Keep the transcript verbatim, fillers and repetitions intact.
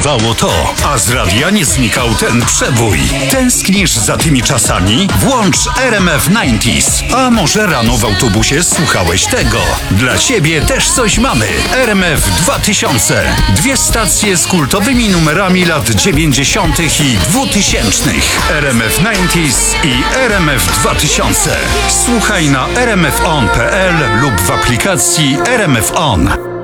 Trwało to, a z radia nie znikał ten przebój. Tęsknisz za tymi czasami? Włącz R M F dziewięćdziesiąt. A może rano w autobusie słuchałeś tego? Dla ciebie też coś mamy. R M F dwa tysiące. Dwie stacje z kultowymi numerami lat dziewięćdziesiątych i dwutysięcznych. R M F dziewięćdziesiąt i R M F dwa tysiące. Słuchaj na r m f on kropka p l lub w aplikacji R M F On.